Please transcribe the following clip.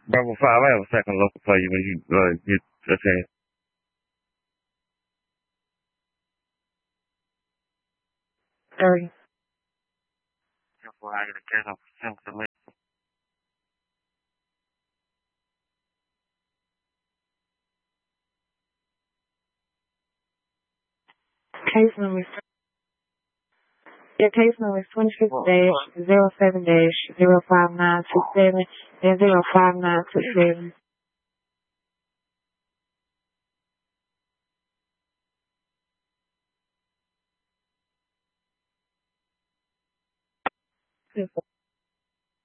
Bravo 5, I have a second local for you when you get a chance. Sorry. Before I get a chance, I'll send the link. Case number. Your case number is 26-07-05927 and 05927. Super.